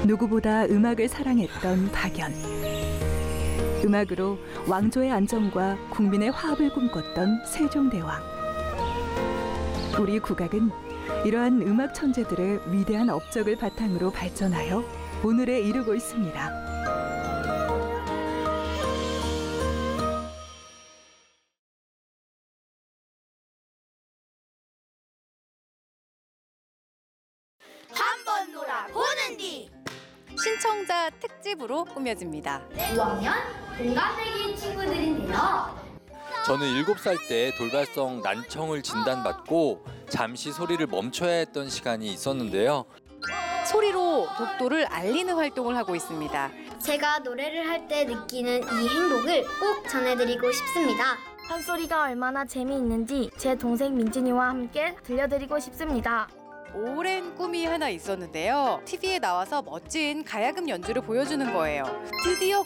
누구보다 음악을 사랑했던 박연. 음악으로 왕조의 안정과 국민의 화합을 꿈꿨던 세종대왕. 우리 국악은 이러한 음악 천재들의 위대한 업적을 바탕으로 발전하여 오늘에 이르고 있습니다. 한번 놀아보는디 신청자 특집으로 꾸며집니다. 5학년 동갑내기 친구들인데요. 저는 7살 때 돌발성 난청을 진단받고 잠시 소리를 멈춰야 했던 시간이 있었는데요. 소리로 독도를 알리는 활동을 하고 있습니다. 제가 노래를 할 때 느끼는 이 행복을 꼭 전해드리고 싶습니다. 판소리가 얼마나 재미있는지 제 동생 민진이와 함께 들려드리고 싶습니다. 오랜 꿈이 하나 있었는데요. TV에 나와서 멋진 가야금 연주를 보여주는 거예요. 드디어